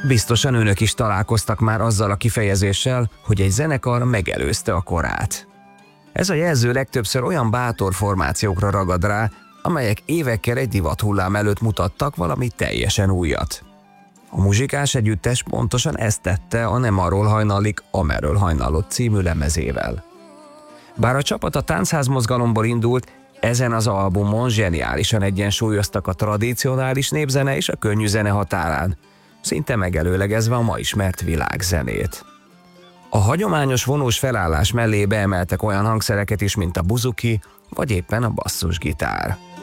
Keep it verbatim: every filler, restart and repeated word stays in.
Biztosan önök is találkoztak már azzal a kifejezéssel, hogy egy zenekar megelőzte a korát. Ez a jelző legtöbbször olyan bátor formációkra ragad rá, amelyek évekkel egy divathullám előtt mutattak valami teljesen újat. A muzsikás együttes pontosan ezt tette a Nem arról hajnallik, amerről hajnalott című lemezével. Bár a csapat a táncházmozgalomból indult, ezen az albumon zseniálisan egyensúlyoztak a tradicionális népzene és a könnyű zene határán, szinte megelőlegezve a ma ismert világzenét. A hagyományos vonós felállás mellé beemeltek olyan hangszereket is, mint a buzuki, vagy éppen a basszusgitár.